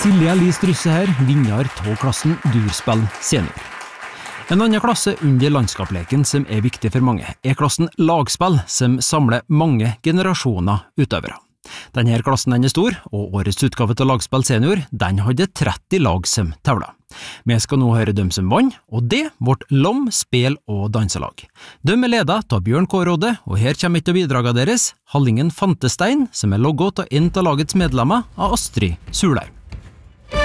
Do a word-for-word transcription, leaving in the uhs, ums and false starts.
Silje Elise Drysse her, vinner av klassen Durspill senior. En annen klasse under landskapleken som er viktig for mange, er klassen lagspill, som samler mange generasjoner utøvere. Denne klassen den er stor, og årets utgave til lagspill senior, den hadde tretti lag som tevla. Vi skal nå høre dem som vann, og det vårt Lom, Spel og Danselag. De er ledet av Bjørn Kårode, og her kommer et av bidragene deres, Hallingen Fantestein, som er logget av en av lagets medlemmer av Astrid Sulheim.